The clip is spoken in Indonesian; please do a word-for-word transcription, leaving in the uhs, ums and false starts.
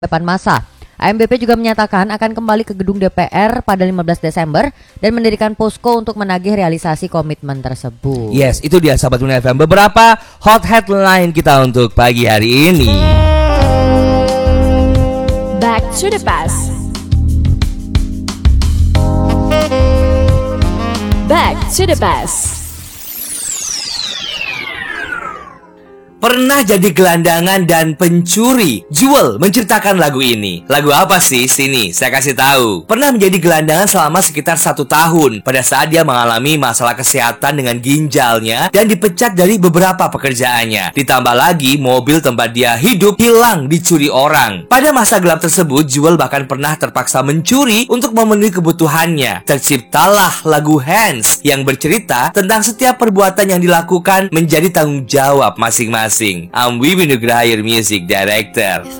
depan massa. A M B P juga menyatakan akan kembali ke gedung D P R pada lima belas Desember dan mendirikan posko untuk menagih realisasi komitmen tersebut. Yes, itu dia sahabat Mulia F M, beberapa hot headline kita untuk pagi hari ini. Back to the past. Back to the past. Pernah jadi gelandangan dan pencuri? Jewel menceritakan lagu ini. Lagu apa sih? Sini, saya kasih tahu. Pernah menjadi gelandangan selama sekitar satu tahun pada saat dia mengalami masalah kesehatan dengan ginjalnya dan dipecat dari beberapa pekerjaannya. Ditambah lagi, mobil tempat dia hidup hilang dicuri orang. Pada masa gelap tersebut, Jewel bahkan pernah terpaksa mencuri untuk memenuhi kebutuhannya. Terciptalah lagu Hands yang bercerita tentang setiap perbuatan yang dilakukan menjadi tanggung jawab masing-masing. I'm Wiwi Nugraha, your music director.